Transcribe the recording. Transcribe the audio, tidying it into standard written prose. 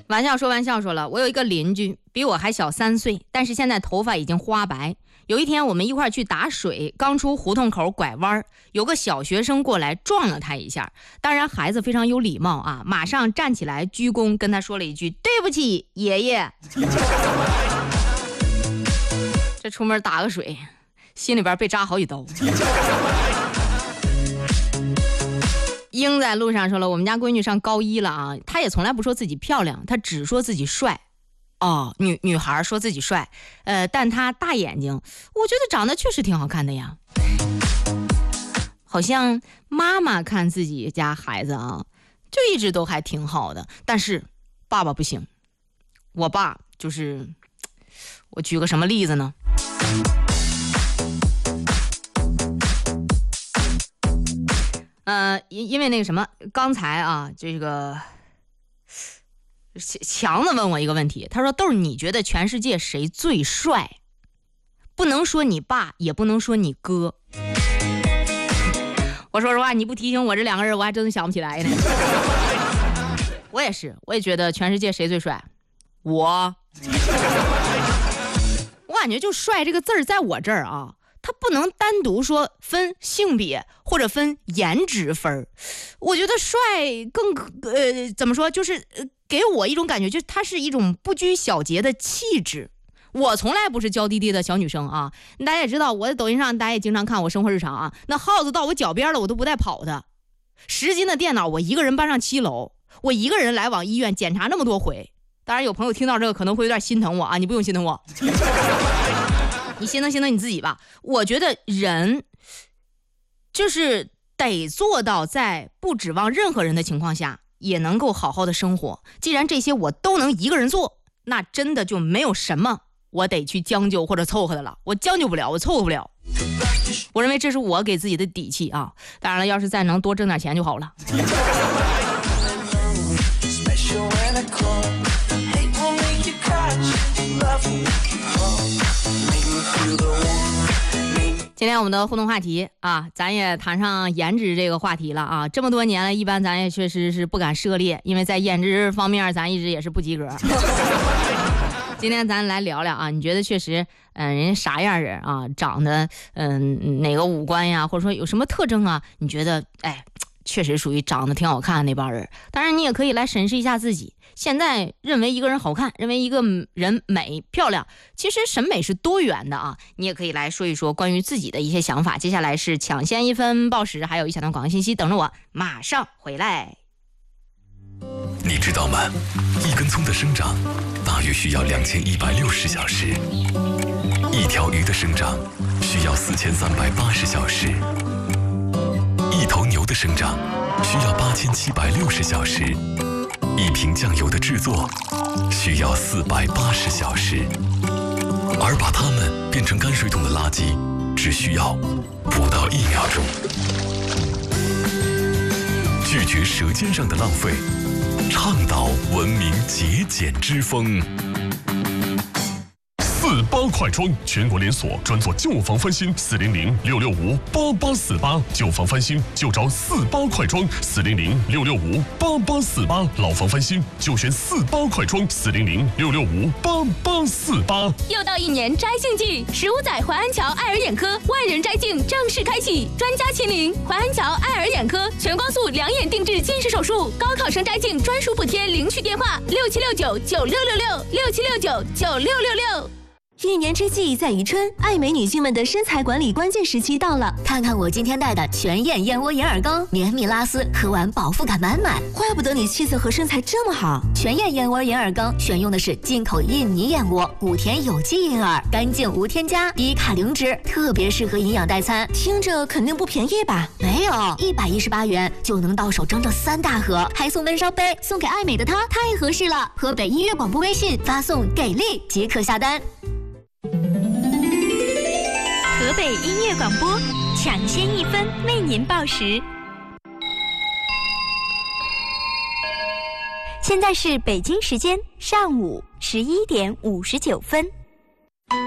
玩笑说玩笑说了，我有一个邻居比我还小3岁，但是现在头发已经花白。有一天我们一块儿去打水，刚出胡同口拐弯，有个小学生过来撞了他一下。当然孩子非常有礼貌啊，马上站起来鞠躬跟他说了一句对不起爷爷。这出门打个水，心里边被扎好几刀。英在路上说了，我们家闺女上高1了啊，她也从来不说自己漂亮，她只说自己帅。哦，女孩说自己帅，但她大眼睛，我觉得长得确实挺好看的呀。好像妈妈看自己家孩子啊，就一直都还挺好的，但是爸爸不行。我爸就是，我举个什么例子呢？因为那个什么，刚才啊，这个强子问我一个问题，他说豆儿，你觉得全世界谁最帅？不能说你爸，也不能说你哥。我说实话，你不提醒我这2个人，我还真想不起来呢。我也是，我也觉得全世界谁最帅？我感觉就帅这个字儿在我这儿啊，它不能单独说分性别或者分颜值分。我觉得帅更怎么说，就是给我一种感觉，就是它是一种不拘小节的气质。我从来不是娇滴滴的小女生啊，大家也知道，我在抖音上大家也经常看我生活日常啊。那耗子到我脚边了，我都不带跑的。10斤的电脑，我一个人搬上7楼，我一个人来往医院检查那么多回。当然有朋友听到这个可能会有点心疼我啊，你不用心疼我。你心疼你自己吧。我觉得人就是得做到在不指望任何人的情况下也能够好好的生活。既然这些我都能一个人做，那真的就没有什么我得去将就或者凑合的了。我将就不了，我凑合不了。我认为这是我给自己的底气啊。当然了，要是再能多挣点钱就好了。今天我们的互动话题啊，咱也谈上颜值这个话题了啊。这么多年了，一般咱也确实是不敢涉猎，因为在颜值方面咱一直也是不及格。今天咱来聊聊啊，你觉得确实人家啥样人啊，长得哪个五官呀，或者说有什么特征啊，你觉得确实属于长得挺好看的那帮人。当然你也可以来审视一下自己，现在认为一个人好看，认为一个人美漂亮，其实审美是多元的啊。你也可以来说一说关于自己的一些想法。接下来是抢先1分报时，还有一小段广告信息等着我，马上回来。 你知道吗？一根葱的生长大约需要2160小时，一条鱼的生长需要4380小时，一头牛的生长需要8760小时，一瓶酱油的制作需要480小时，而把它们变成泔水桶的垃圾只需要不到1秒钟。拒绝舌尖上的浪费，倡导文明节俭之风。 48快装全国连锁，专做旧房翻新，400-665-8848，旧房翻新就找48快装，400-665-8848，老房翻新就选48快装，400-665-8848。 又到1年摘镜季，15载淮安桥爱尔眼科万人摘镜正式开启，专家亲临，淮安桥爱尔眼科全光速2眼定制近视手术，高考生摘镜专属补贴，领取电话67699666，67699666。 1年之计在于春，爱美女性们的身材管理关键时期到了。 看看我今天带的全燕燕窝眼耳膏，绵密拉丝，喝完饱腹感满满。 怪不得你气色和身材这么好。 全燕燕窝眼耳膏选用的是进口印尼燕窝，古田有机银耳，干净无添加，低卡零脂，特别适合营养代餐。 听着肯定不便宜吧？ 没有，118元就能到手整整3大盒，还送闷烧杯，送给爱美的她太合适了。河北音乐广播微信发送给力即可下单。 河北音乐广播抢先1分为您报时。现在是北京时间上午11点59分。